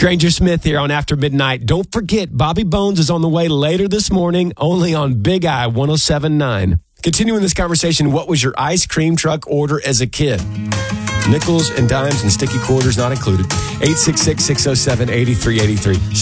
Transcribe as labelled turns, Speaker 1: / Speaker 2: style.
Speaker 1: Granger Smith here on After Midnight. Don't forget, Bobby Bones is on the way later this morning, only on Big Eye 107.9. Continuing this conversation, what was your ice cream truck order as a kid? Nickels and dimes and sticky quarters not included. 866-607-8383.